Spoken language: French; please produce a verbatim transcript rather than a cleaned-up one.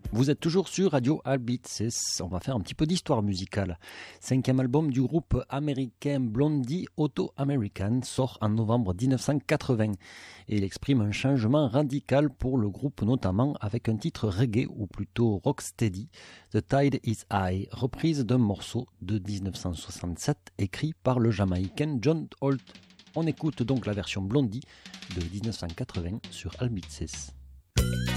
Vous êtes toujours sur Radio Albitzes. On va faire un petit peu d'histoire musicale. Cinquième album du groupe américain Blondie, Auto American, sort en novembre dix-neuf cent quatre-vingts. Et il exprime un changement radical pour le groupe, notamment avec un titre reggae, ou plutôt rocksteady, The Tide is High, reprise d'un morceau de dix-neuf cent soixante-sept écrit par le Jamaïcain John Holt. On écoute donc la version Blondie de dix-neuf cent quatre-vingts sur Albitzes.